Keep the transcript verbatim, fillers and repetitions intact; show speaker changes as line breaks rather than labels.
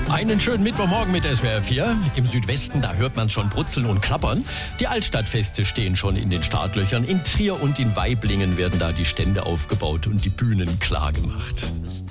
Einen schönen Mittwochmorgen mit S W R vier. Im Südwesten, da hört man schon brutzeln und klappern. Die Altstadtfeste stehen schon in den Startlöchern. In Trier und in Waiblingen werden da die Stände aufgebaut und die Bühnen klar gemacht.